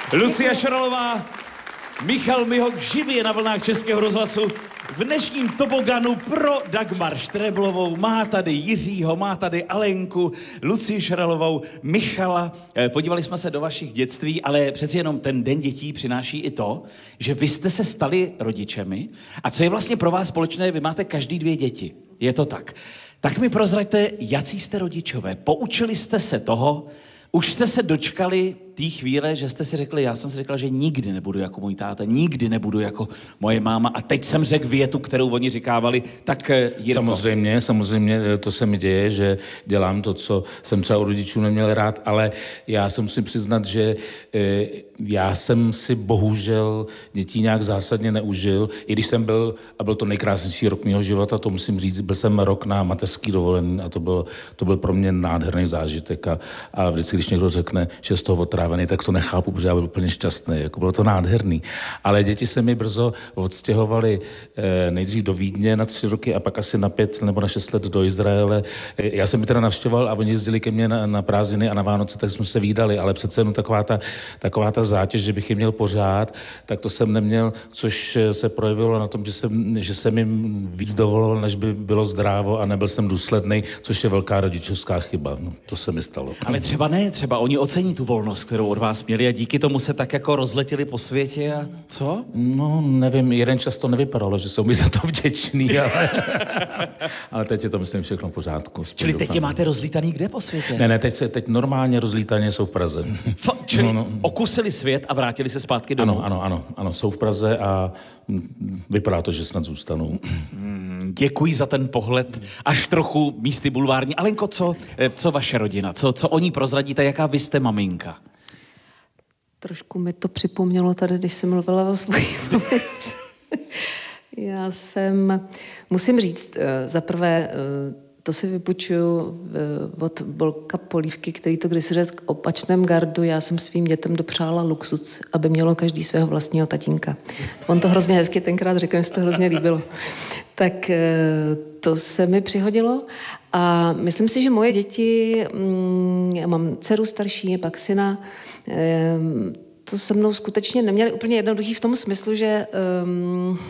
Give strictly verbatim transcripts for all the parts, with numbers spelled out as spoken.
Lucie Šaralová, Michal Mihok živě na vlnách Českého rozhlasu. V dnešním toboganu pro Dagmar Štreblovou má tady Jiřího, má tady Alenku, Lucii Šaralovou, Michala. Podívali jsme se do vašich dětství, ale přeci jenom ten Den dětí přináší i to, že vy jste se stali rodičemi. A co je vlastně pro vás společné, vy máte každý dvě děti. Je to tak. Tak mi prozraďte, jací jste rodičové. Poučili jste se toho, už jste se dočkali té chvíle, že jste si řekli, já jsem si řekla, že nikdy nebudu jako můj táta, nikdy nebudu jako moje máma a teď jsem řekl větu, kterou oni říkávali, tak Jirko. Samozřejmě, samozřejmě to se mi děje, že dělám to, co jsem třeba u rodičů neměl rád, ale já se musím přiznat, že e, já jsem si bohužel dětí nějak zásadně neužil, i když jsem byl, a byl to nejkrásnější rok mého života, to musím říct, byl jsem rok na mateřský dovolený a to byl, to byl pro mě nádherný zážitek a, a vždycky, když někdo řekne, že z toho otrávený, tak to nechápu, protože já byl úplně šťastný, jako bylo to nádherný. Ale děti se mi brzo odstěhovaly eh, nejdřív do Vídně na tři roky a pak asi na pět nebo na šest let do Izraele. Eh, já jsem je teda navštěvoval a oni jezdili ke mně na, na prázdniny a na Vánoce, tak jsme se vídali, ale přece jenom taková ta, taková ta zátěž, že bych je měl pořád, tak to jsem neměl, což se projevilo na tom, že jsem, že jsem jim víc dovolil, než by bylo zdrávo a nebyl jsem důsledný, což je velká rodičovská chyba. No, to se mi stalo. Ale třeba ne, třeba oni ocení tu volnost, kterou od vás měli a díky tomu se tak jako rozletěli po světě a co? No, nevím, jeden čas to nevypadalo, že jsou mi za to vděční, ale, ale teď je to, myslím, všechno v pořádku. Čili teď je máte rozlítaný kde po světě? Ne, ne, teď, se, teď normálně rozlítaně jsou v Praze. F- čili no, no. Okusili svět a vrátili se zpátky domů? Ano, ano, ano, ano, jsou v Praze a vypadá to, že snad zůstanou. Hmm, děkuji za ten pohled, až trochu místy bulvární. Alenko, co, co vaše rodina? Co, co o ní prozradíte? Jaká vy jste maminka? Trošku mi to připomnělo tady, když jsem mluvila o svojí mamince. Já jsem, musím říct, za prvé, to si vypučuju od Bolka Polívky, který to kdysi řekl k opačném gardu. Já jsem svým dětem dopřála luxus, aby mělo každý svého vlastního tatínka. On to hrozně hezky tenkrát řekl, mi se to hrozně líbilo. Tak to se mi přihodilo a myslím si, že moje děti, já mám dceru starší, pak syna, to se mnou skutečně neměli úplně jednoduchý v tom smyslu, že um,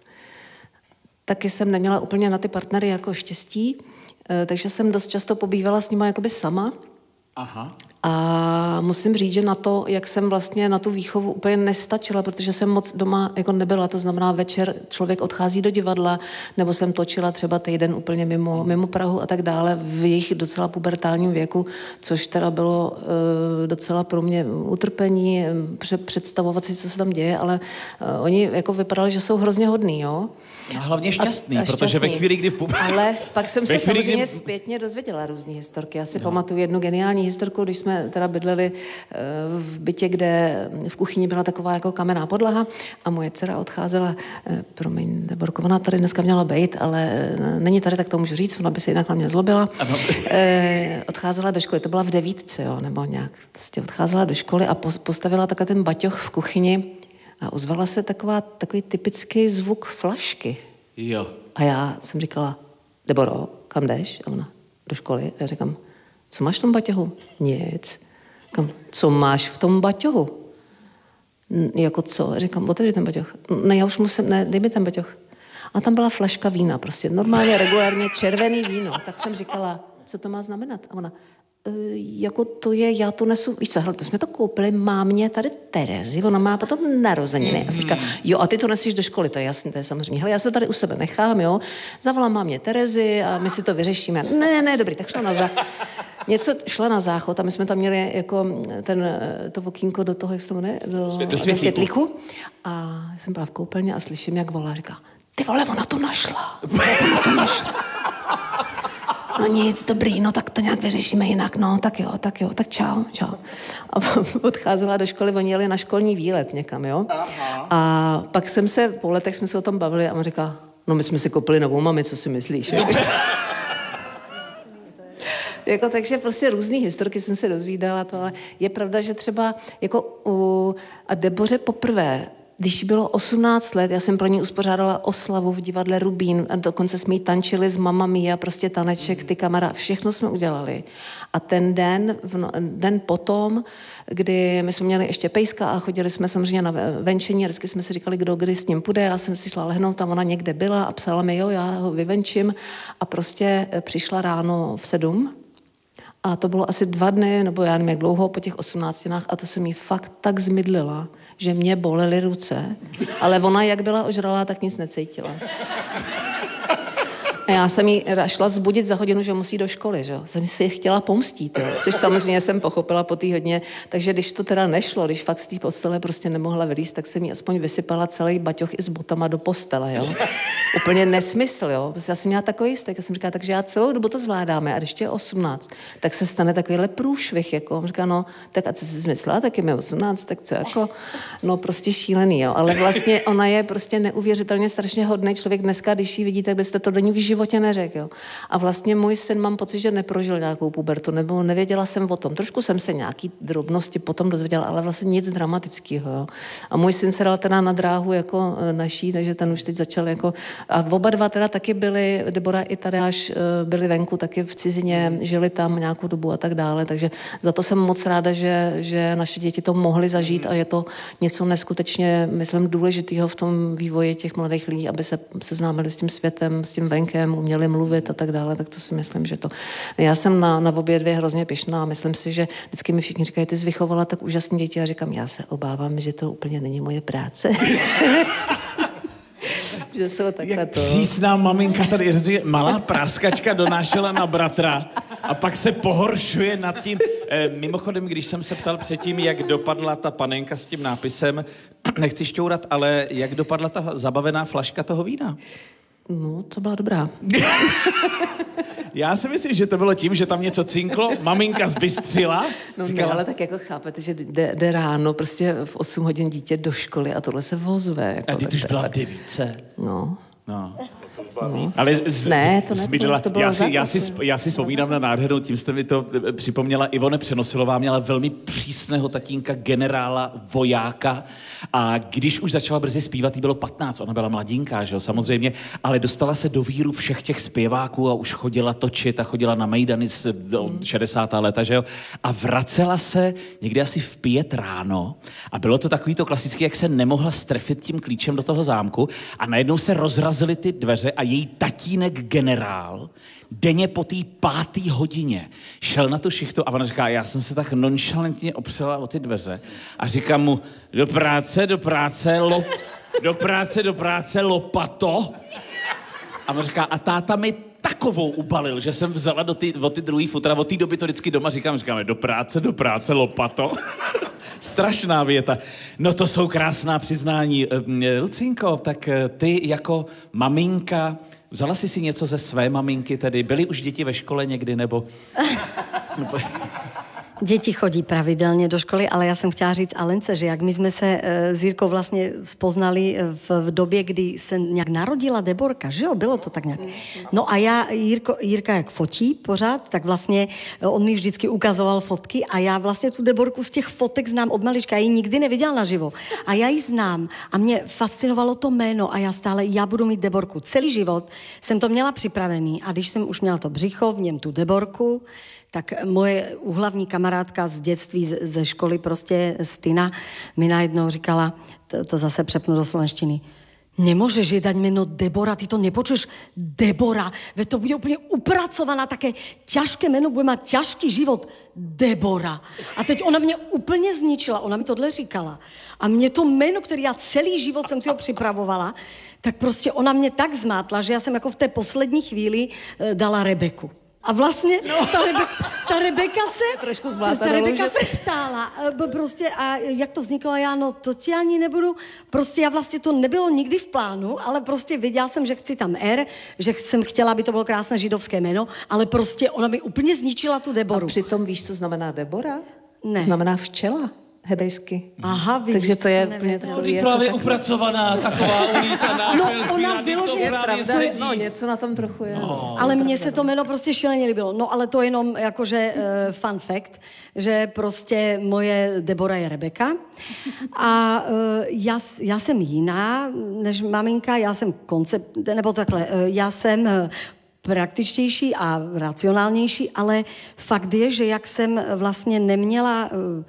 taky jsem neměla úplně na ty partnery jako štěstí, takže jsem dost často pobývala s nima jakoby sama. Aha. A musím říct, že na to, jak jsem vlastně na tu výchovu úplně nestačila, protože jsem moc doma jako nebyla, to znamená večer člověk odchází do divadla, nebo jsem točila třeba týden úplně mimo, mimo Prahu a tak dále v jejich docela pubertálním věku, což teda bylo e, docela pro mě utrpení, představovat si, co se tam děje, ale e, oni jako vypadali, že jsou hrozně hodný, jo. A hlavně šťastný, a, a protože šťastný. ve chvíli, kdy v pub... Ale pak jsem se chvíli, samozřejmě kdy... zpětně dozvěděla různý historky. Já si no. pamatuju jednu geniální historku, když jsme teda bydleli v bytě, kde v kuchyni byla taková jako kamenná podlaha a moje dcera odcházela, promiň, Borko, ona tady dneska měla bejt, ale není tady, tak to můžu říct, ona by se jinak na mě zlobila. Eh, odcházela do školy, to byla v devítce, jo, nebo nějak, prostě odcházela do školy a postavila takhle ten baťoch v kuchyni a ozvala se taková, takový typický zvuk flašky. Jo. A já jsem říkala, Deboro, kam jdeš? A ona, do školy. A já říkám, co máš v tom baťohu? Nic. Říkám, co máš v tom baťohu? N- jako co? Říkám, otevři ten baťoh. Ne, já už musím, ne, dej mi ten baťoh. A tam byla flaška vína, prostě normálně, regulárně červený víno. Tak jsem říkala, co to má znamenat? A ona, e, jako to je, já to nesu, víš co, hele, to jsme to koupili mámě tady Terezy, ona má potom narozeniny. A jsem říkala, jo, a ty to nesíš do školy, to je jasný, to je samozřejmě. Hele, já se tady u sebe nechám, jo, zavolám mámě Terezy a my si to vyřešíme. Ne, ne, dobrý, tak šla na zá... Něco šla na záchod a my jsme tam měli jako ten, to okýnko do toho, jak se to jmenuje, do, do světlíku. A jsem byla v koupelně a slyším, jak volá, říká, ty vole, ona to našla. Ona to našla. No nic, dobrý, no tak to nějak vyřešíme jinak, no tak jo, tak jo, tak čau, čau. A odcházela do školy, oni jeli na školní výlet někam, jo. Aha. A pak jsem se, po letech jsme se o tom bavili a on říká, no my jsme si koupili novou mami, co si myslíš? Jako, takže prostě různý historky jsem se dozvídala, to, ale je pravda, že třeba jako u, a Deboře poprvé když bylo osmnáct let, já jsem pro ní uspořádala oslavu v divadle Rubín a dokonce jsme jí tančili s Mamma Mia, prostě taneček, ty kamera, všechno jsme udělali. A ten den, v, den potom, kdy my jsme měli ještě pejska a chodili jsme samozřejmě na venčení a vždycky jsme si říkali, kdo kdy s ním půjde. Já jsem si šla lehnout, tam ona někde byla a psala mi, jo, já ho vyvenčím a prostě přišla ráno v sedm. A to bylo asi dva dny, nebo já nevím, jak dlouho, po těch osmnáctinách a to se mi fakt tak zmydlila, že mě bolely ruce, ale ona, jak byla ožralá, tak nic necítila. A já jsem jí šla zbudit za hodinu, že musí do školy, že jo. Jsem si chtěla pomstít, jo. Což samozřejmě jsem pochopila po té hodně. Takže když to teda nešlo, když fakt z té postele prostě nemohla vylízt, tak jsem jí aspoň vysypala celý baťoch i s botama do postele, jo. Úplně nesmysl, jo. Já jsem měla takový jistek, já jsem říkala, takže já celou dobu to zvládáme a když je osmnáct, tak se stane takovýhle průšvih, jako. Říká, no, tak a co jsi zmyslela, tak je mi osmnáct, tak co jako, no prostě šílený, jo. Ale vlastně ona je prostě neuvěřitelně strašně hodný člověk dneska, když ji vidíte, tak byste to do ní v životě neřekl, jo. A vlastně můj syn, mám pocit, že neprožil nějakou pubertu, nebo nevěděla jsem o tom. Trošku jsem se nějaký drobnosti potom dozvěděla, ale vlastně nic dramatického, jo. A můj syn se dal teda na dráhu jako naší, takže ten už teď začal jako a oba dva teda taky byli, Debora i Tadeáš byli venku, taky v cizině, žili tam nějakou dobu a tak dále, takže za to jsem moc ráda, že, že naše děti to mohly zažít a je to něco neskutečně, myslím, důležitého v tom vývoji těch mladých lidí, aby se seznámili s tím světem, s tím venkem, uměli mluvit a tak dále, tak to si myslím, že to. Já jsem na, na obě dvě hrozně pyšná a myslím si, že vždycky mi všichni říkají, ty jsi vychovala tak úžasné děti a říkám, já se obávám, že to úplně není moje práce. Že jsou takhle Jak to. přísná maminka tady, malá práskačka donášela na bratra a pak se pohoršuje nad tím. E, mimochodem, když jsem se ptal předtím, jak dopadla ta panenka s tím nápisem, nechci šťourat, ale jak dopadla ta zabavená flaška toho vína? No, to byla dobrá. Já si myslím, že to bylo tím, že tam něco cinklo, maminka zbystřila. No říkala, ne, ale tak jako chápete, že jde, jde ráno prostě v osm hodin dítě do školy a tohle se vozve. Jako, a ty tak už to- byla v devíce. No. No. no. Ale z, Ne, to ne, Smidla, to bylo já, si, já, zápas, si, já si vzpomínám na nádhernou, tím jste mi to eh, připomněla, Ivone Přenosilová měla velmi přísného tatínka, generála, vojáka a když už začala brzy zpívat, jí bylo patnáct, ona byla mladinká, že jo, samozřejmě, ale dostala se do víru všech těch zpěváků a už chodila točit a chodila na mejdany z do šedesátá léta, že jo, a vracela se někdy asi v pět ráno a bylo to takový to klasický, jak se nemohla strefit tím klíčem do toho zámku a najednou se rozrazily ty dveře a její tatínek generál denně po té pátý hodině šel na tu šichtu a ona říká, já jsem se tak nonšalentně opřela o ty dveře a říkám mu, do práce, do práce, lop, do práce, do práce, lopato. A on říká, a táta mi takovou ubalil, že jsem vzala do ty, od ty druhý futra, od té doby to vždycky doma říkám, říkáme, do práce, do práce, lopato. Strašná věta. No to jsou krásná přiznání. Lucinko, tak ty jako maminka, vzala jsi si něco ze své maminky tedy? Byly už děti ve škole někdy, nebo... Děti chodí pravidelně do školy, ale já jsem chtěla říct Alence, že jak my jsme se s Jirkou vlastně spoznali v, v době, kdy se nějak narodila Deborka, že jo, bylo to tak nějak. No a já, Jirko, Jirka jak fotí pořád, tak vlastně on mi vždycky ukazoval fotky a já vlastně tu Deborku z těch fotek znám od malička, já ji nikdy neviděla naživo. A já ji znám a mě fascinovalo to jméno a já stále, já budu mít Deborku. Celý život jsem to měla připravený a když jsem už měla to břicho, v něm tu Deborku, tak moje úhlavní kamarádka z dětství, ze školy, prostě Stina, mi najednou říkala, to, to zase přepnu do slovenštiny, nemôžeš jej dať meno Debora, ty to nepočuješ Debora, veď to bude úplne upracovaná, také ťažké meno, bude mať ťažký život, Debora. A teď ona mě úplně zničila, ona mi tohle říkala. A mě to jméno, které já celý život jsem si ho připravovala, tak prostě ona mě tak zmátla, že já jsem jako v té poslední chvíli e, dala Rebeku. A vlastně no. ta, Rebe, ta Rebeka se, trošku ta Rebeka se ptala prostě a jak to vzniklo, já no to ti ani nebudu, prostě já vlastně to nebylo nikdy v plánu, ale prostě věděla jsem, že chci tam R, že jsem chtěla, aby to bylo krásné židovské jméno, ale prostě ona mi úplně zničila tu Deboru. A přitom víš, co znamená Debora? Ne. Znamená včela. hebrejsky. Aha, vidíš, takže to je to úplně jsem takový Je jako právě tak... upracovaná, taková ulítaná. No, pelzbíra, ona něco vyloženě právě Pravda, sedí. no něco na tom trochu je. No. Ale mně se to jméno prostě šíleně líbilo. No ale to jenom jakože uh, fun fact, že prostě moje Debora je Rebeka a uh, já, já jsem jiná než maminka, já jsem koncept, nebo takhle, uh, já jsem uh, praktičtější a racionálnější, ale fakt je, že jak jsem vlastně neměla... Uh,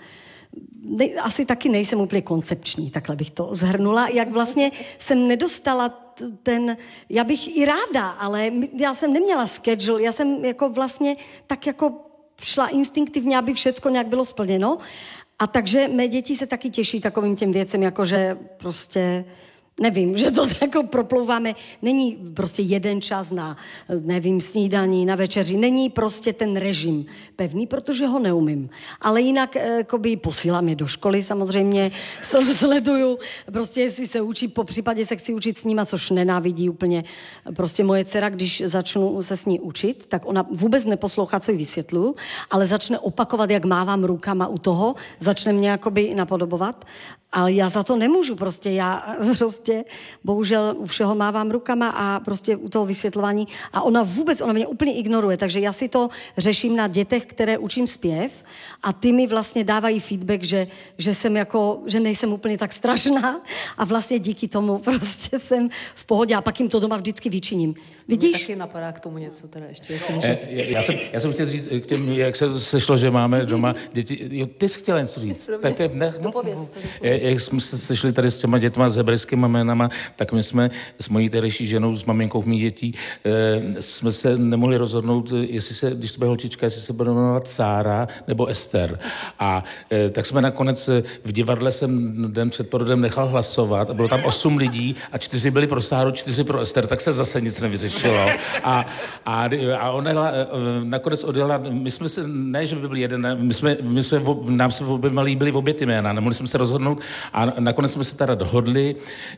Ne, asi taky nejsem úplně koncepční, takhle bych to zhrnula, jak vlastně jsem nedostala t- ten, já bych i ráda, ale já jsem neměla schedule, já jsem jako vlastně tak jako šla instinktivně, aby všecko nějak bylo splněno a takže mé děti se taky těší takovým těm věcem, jakože prostě... Nevím, že to jako proplouváme. Není prostě jeden čas na, nevím, snídaní, na večeři. Není prostě ten režim pevný, protože ho neumím. Ale jinak jakoby, posílám je do školy samozřejmě, sleduju, prostě jestli se učí, po případě se chci učit s nima, což nenávidí úplně. Prostě moje dcera, když začnu se s ní učit, tak ona vůbec neposlouchá, co jí vysvětluju, ale začne opakovat, jak mávám rukama u toho, začne mě jakoby napodobovat. Ale já za to nemůžu, prostě já prostě bohužel u všeho mávám rukama a prostě u toho vysvětlování a ona vůbec, ona mě úplně ignoruje, takže já si to řeším na dětech, které učím zpěv a ty mi vlastně dávají feedback, že, že jsem jako, že nejsem úplně tak strašná a vlastně díky tomu prostě jsem v pohodě a pak jim to doma vždycky vyčiním. Vidíš? Taky napadá k tomu něco teda ještě, jestli můžu. Eh, já, jsem, já jsem chtěl říct k těm, jak se sešlo, že máme doma děti. Jo, ty jsi chtěla něco říct. Tak to je, ne, no, no. Jak jsme se sešli tady s těma dětma, s hebrejskými jménama, tak my jsme s mojí tehdejší ženou, s maminkou mých dětí, eh, jsme se nemohli rozhodnout, jestli se, když to bude holčička, jestli se bude jmenovat Sára nebo Ester. A eh, tak jsme nakonec v divadle jsem den před porodem nechal hlasovat a bylo tam osm lidí a čtyři byli pro Sáru, čtyři pro Ester, tak se zase nic nevyřešilo. A, a, a ona nakonec odjela, my jsme se, ne, že by byl jeden, my jsme, my jsme nám se oběma líbily obě ty jména, nemohli jsme se rozhodnout a nakonec jsme se teda dohodli,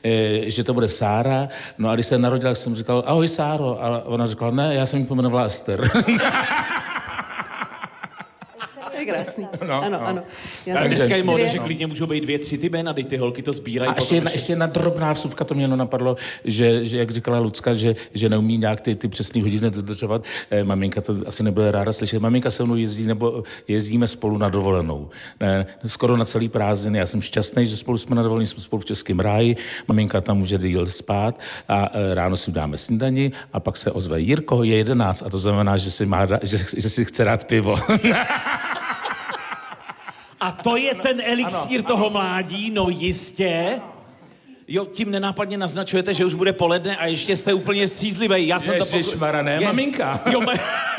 že to bude Sára, no a když se narodila, jsem říkal, ahoj Sáro, a ona říkala, ne, já jsem ji pojmenovala Ester. Je krásný. No, ano, no. ano. Já Tak jsem dneska je móda, dvě... že klidně můžou být dvě, tři ty jména, ty holky to sbírají. A ještě jedna, ještě jedna drobná vsuvka, to mě jenom napadlo, že, že jak říkala Lucka, že, že neumí nějak ty, ty přesné hodiny dodržovat. Eh, maminka to asi nebude ráda slyšet. Maminka se mnou jezdí, nebo jezdíme spolu na dovolenou. Eh, skoro na celý prázdniny. Já jsem šťastný, že spolu jsme na dovolený, jsme spolu v Českém ráji. Maminka tam může díl spát a eh, ráno si dáme snídani a pak se ozve Jirko, je jedenáct a to znamená, že si, má, že, že si chce dát pivo. A to je ten elixír ano, toho ano. mládí, no jistě. Jo, tím nenápadně naznačujete, že už bude poledne a ještě jste úplně střízlivý. Já jsem to Ježišmarja, ne, maminka. Jo, ma...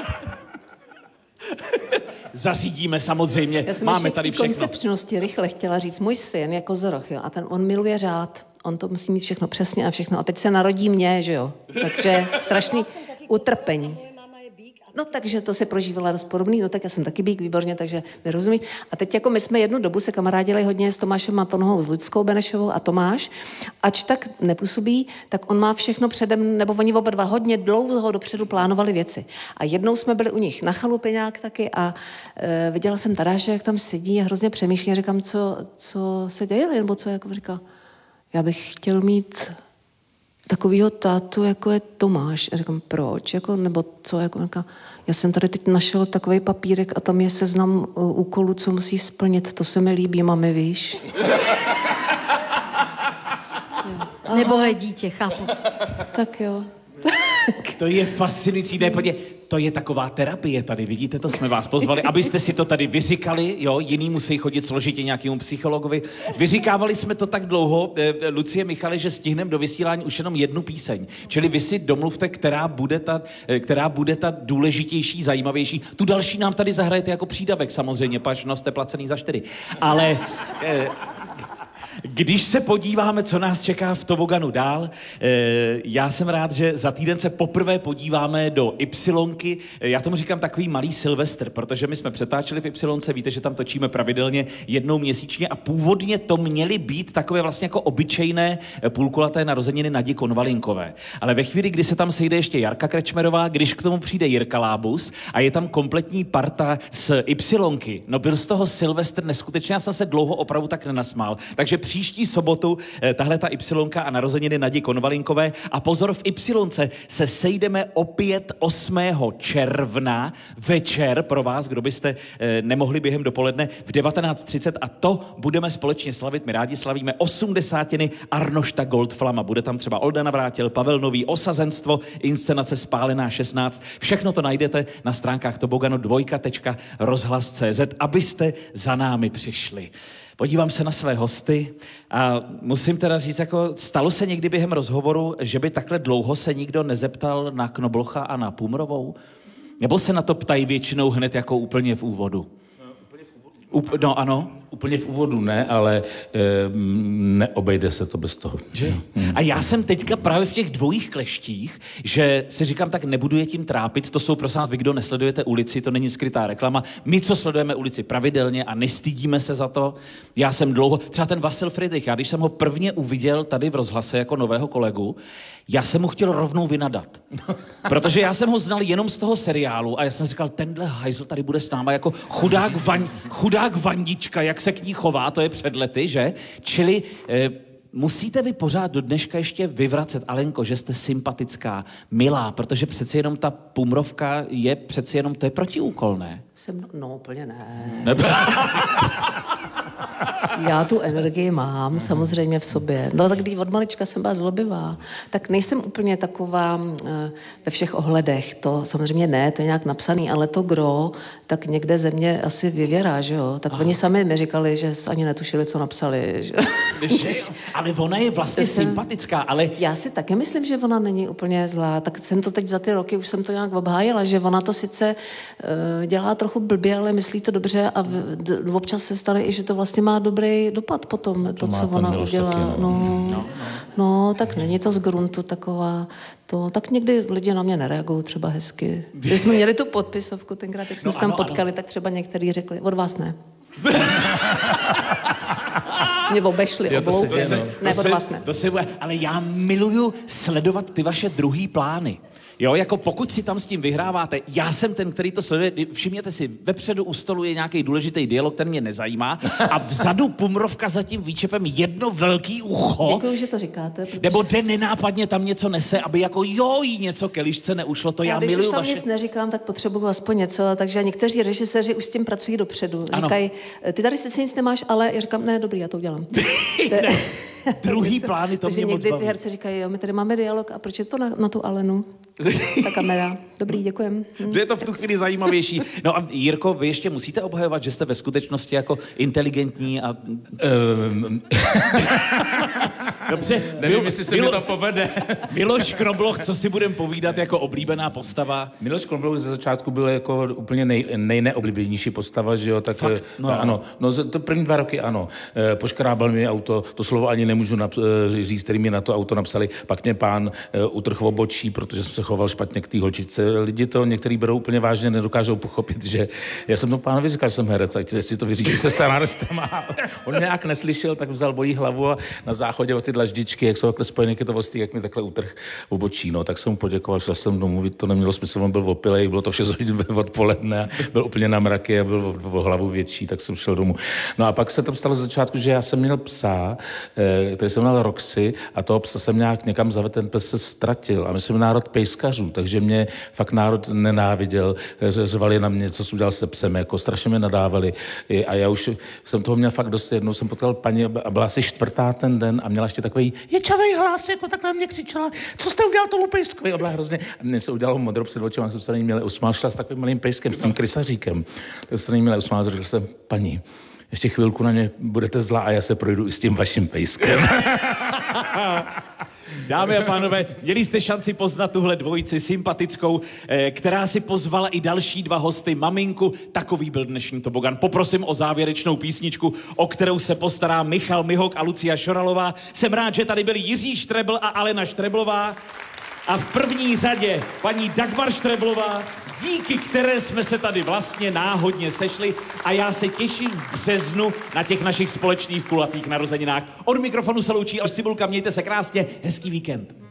Zařídíme samozřejmě, Já jsem máme ještě tady v všechno. koncepčnosti rychle chtěla říct, můj syn jako Zoroch, jo, a ten, on miluje řád, on to musí mít všechno přesně a všechno. A teď se narodí mě, že jo, takže strašný utrpení. No takže to se prožívala dost podobný, no tak já jsem taky bík, výborně, takže mi rozumí. A teď jako my jsme jednu dobu se kamarádili hodně s Tomášem Matonohou, s Luďskou Benešovou a Tomáš, ač tak nepůsobí, tak on má všechno předem, nebo oni oba dva hodně dlouho dopředu plánovali věci. A jednou jsme byli u nich na chalupě nějak taky a e, viděla jsem Tadáše, jak tam sedí a hrozně přemýšlí a říkám, co, co se děje, nebo co, jako říkal, já bych chtěl mít takovýho tátu, jako je Tomáš. A říkám, proč? Jako, nebo co? Jako, říkám, já jsem tady teď našel takový papírek a tam je seznam uh, úkolů, co musí splnit. To se mi líbí, mami, víš? Nebohé dítě, chápu. Tak jo. To je fascinující, ne, podě, to je taková terapie tady, vidíte, to jsme vás pozvali, abyste si to tady vyříkali, jo, jiný musí chodit složitě nějakému psychologovi. Vyříkávali jsme to tak dlouho, eh, Lucie, Michale, že stihneme do vysílání už jenom jednu píseň. Čili vy si domluvte, která bude ta, eh, která bude ta důležitější, zajímavější. Tu další nám tady zahrajete jako přídavek, samozřejmě, pač no, jste placený za čtyři. Ale... Eh, Když se podíváme, co nás čeká v toboganu dál, eh, já jsem rád, že za týden se poprvé podíváme do Ypsilonky. Já tomu říkám takový malý Silvestr, protože my jsme přetáčeli v Ypsilonce, víte, že tam točíme pravidelně jednou měsíčně a původně to měly být takové vlastně jako obyčejné půlkulaté narozeniny Nadi Konvalinkové. Ale ve chvíli, kdy se tam sejde ještě Jarka Krečmerová, když k tomu přijde Jirka Lábus a je tam kompletní parta z Ypsilonky, no byl z toho Silvestr neskutečně, já jsem se dlouho opravdu tak nenasmál. Takže příští sobotu eh, tahle ta Ypsilonka a narozeniny Nadi Konvalinkové a pozor, v Ypsilonce se sejdeme opět osmého června večer pro vás, kdo byste eh, nemohli během dopoledne v devatenáct třicet a to budeme společně slavit. My rádi slavíme osmdesátiny Arnošta Goldflama. Bude tam třeba Olda Navrátil, Pavel Nový, Osazenstvo, inscenace Spálená šestnáct. Všechno to najdete na stránkách toboganu dvojka tečka rozhlas tečka cé zet, abyste za námi přišli. Podívám se na své hosty a musím teda říct, jako stalo se někdy během rozhovoru, že by takhle dlouho se nikdo nezeptal na Knoblocha a na Pumrovou? Nebo se na to ptají většinou hned jako úplně v úvodu? Up, no ano. Úplně v úvodu ne, ale e, neobejde se to bez toho. Že? A já jsem teďka právě v těch dvojích kleštích, že si říkám, tak nebudu je tím trápit, to jsou prosím vás, vy, kdo nesledujete ulici, to není skrytá reklama. My, co sledujeme ulici pravidelně a nestydíme se za to, já jsem dlouho, třeba ten Vasil Friedrich, já když jsem ho prvně uviděl tady v rozhlase jako nového kolegu, já jsem mu chtěl rovnou vynadat. Protože já jsem ho znal jenom z toho seriálu a já jsem říkal, tenhle hajzl tady bude s náma jako chudák, van, chudák Vandička, jak se k ní chová, to je před lety, že? Čili eh, musíte vy pořád do dneška ještě vyvracet, Alenko, že jste sympatická, milá, protože přeci jenom ta Pumrovka je přeci jenom, to je protiúkol, ne? Jsem, no úplně ne. ne? Já tu energii mám samozřejmě v sobě. No tak když od malička jsem byla zlobivá, tak nejsem úplně taková e, ve všech ohledech. To samozřejmě ne, to je nějak napsaný, ale to gro, tak někde ze mě asi vyvěrá, že jo? Tak Aha. Oni sami mi říkali, že ani netušili, co napsali. Že? Ale ona je vlastně jsem, sympatická, ale... Já si taky myslím, že ona není úplně zlá. Tak jsem to teď za ty roky, už jsem to nějak obhájila, že ona to sice e, dělá trochu blbě, ale myslí to dobře a v, d, občas se stane i, že to vlastně má dobrý dopad potom, to, to co ona udělá. Taky, no. No, no, no, tak není to z gruntu taková, to, tak někdy lidi na mě nereagují třeba hezky. Když jsme měli tu podpisovku tenkrát, jak jsme no, se tam ano, potkali, ano. Tak třeba některý řekli, od vás ne. Mě obešli oblouky. Ne, od vás ne. To se, ale já miluju sledovat ty vaše druhý plány. Jo, jako pokud si tam s tím vyhráváte, já jsem ten, který to sleduje, všimněte si, vepředu u stolu je nějaký důležitý dialog, ten mě nezajímá a vzadu Pumrovka za tím výčepem jedno velký ucho. Děkuju, že to říkáte. Protože... Nebo jde nenápadně tam něco nese, aby jako jo, jí něco ke lišce neušlo, to já, já miluju vaše... Když už tam nic neříkám, tak potřebuju aspoň něco, takže někteří režiséři už s tím pracují dopředu. Říkají, ty tady sice nic nemáš, ale já říkám, ne, dobrý, já to udělám. Druhý plány to mě moc někdy baví. ty herci říkají, jo, my tady máme dialog a proč je to na, na tu Alenu? Ta kamera. Dobrý, děkujem. Hm. Je to v tu chvíli zajímavější. No a Jirko, vy ještě musíte obhajovat, že jste ve skutečnosti jako inteligentní a... Um... Dobře. Nevím, Mil... jestli se Milo... mi to povede. Miloš Knobloch, co si budeme povídat jako oblíbená postava? Miloš Knobloch ze začátku byl jako úplně nej, nejneoblíbenější postava, že jo? Tak, Fakt? No. Ano, no to první dva roky ano. Poškrábal mi auto, to slovo ani nemůžu nap, říct, který mi na to auto napsali. Pak mě pán utrhl obočí, protože jsem se choval špatně k té holčičce. Lidi to některý berou úplně vážně, nedokážou pochopit, že já jsem to pánovi říkal, že jsem herec, ať si to vyřídí se scenáristem. On nějak neslyšel, tak vzal bojí hlavu a na záchodě o ty dlaždičky, jak jsou takhle spojené kytovostí, jak mi takhle utrh obočí. No, tak jsem mu poděkoval, šel jsem domů, to nemělo smysl, on byl opilej, bylo to šest hodin odpoledne, byl úplně na mraky a byl o, o hlavu větší, tak jsem šel domů. No a pak se tam stalo z začátku, že já jsem měl psa, který jsem měl Roxy a toho psa jsem nějak někam zavedl, ten pes se ztratil a my jsme národ pejskařů, takže mě fakt národ nenáviděl, řvali na mě, co jsi udělal se psem, jako strašně mě nadávali a já už jsem toho měl fakt dost. Jednou jsem potkal paní a byla asi čtvrtá ten den a měla ještě takový ječavej hlas, jako tak na mě křičela, co jste udělal tomu pejskovi? A byla hrozně, a mě se udělalo modro před očima, jsem se na ní měl usmál, šla s takovým malým pejskem, s tím krysaříkem. Tak se na ní měl usmál, řekl jsem, paní, ještě chvilku na ně budete zlá a já se projdu i s tím vaším pejskem. Dámy a pánové, měli jste šanci poznat tuhle dvojici sympatickou, eh, která si pozvala i další dva hosty, maminku. Takový byl dnešní tobogan. Poprosím o závěrečnou písničku, o kterou se postará Michal Mihok a Lucia Šoralová. Jsem rád, že tady byli Jiří Štrebl a Alena Štreblová. A v první řadě paní Dagmar Štreblová, díky které jsme se tady vlastně náhodně sešli a já se těším v březnu na těch našich společných kulatých narozeninách. Od mikrofonu se loučí Aleš Cibulka, mějte se krásně, hezký víkend.